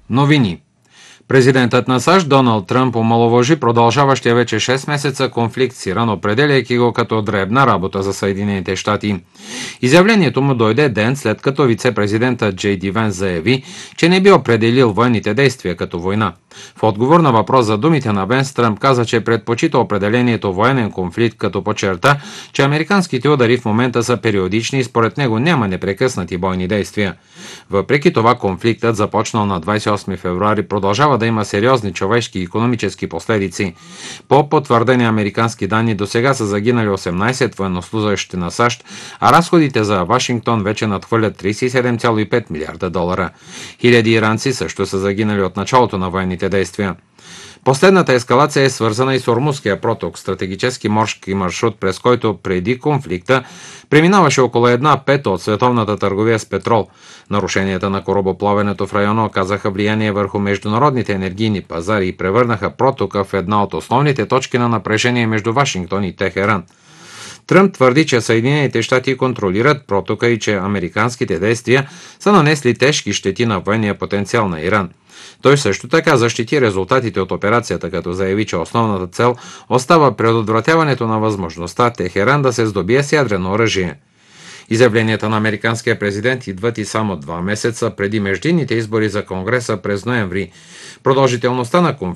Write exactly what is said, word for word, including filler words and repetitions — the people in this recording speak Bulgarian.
Новини. Президентът на САЩ Доналд Тръмп омаловажи продължаващия вече шест месеца конфликт с Иран, определяйки го като дребна работа за Съединените щати. Изявлението му дойде ден след като вице-президентът Джей Ди Венс заяви, че не би определил военните действия като война. В отговор на въпрос за думите на Венс, Тръмп каза, че предпочита определението военен конфликт, като подчерта, че американските удари в момента са периодични и според него няма непрекъснати бойни действия. Въпреки това, конфликтът, започнал на двадесет и осми февруари, продължава да има сериозни човешки и икономически последици. По потвърдени американски данни, до сега са загинали осемнадесет военнослужещи на САЩ, а разходите за Вашингтон вече надхвърлят тридесет и седем цяло и пет милиарда долара. Хиляди иранци също са загинали от началото на военните действия. Последната ескалация е свързана и с Ормузския проток, стратегически морски маршрут, през който преди конфликта преминаваше около една пета от световната търговия с петрол. Нарушенията на корабоплаването в района оказаха влияние върху международните енергийни пазари и превърнаха протока в една от основните точки на напрежение между Вашингтон и Техеран. Тръмп твърди, че Съединените щати контролират протока и че американските действия са нанесли тежки щети на военния потенциал на Иран. Той също така защити резултатите от операцията, като заяви, че основната цел остава предотвратяването на възможността Техеран да се здобие с ядрено оръжие. Изявленията на американския президент идват и само два месеца преди междинните избори за Конгреса през ноември. Продължителността на конфликта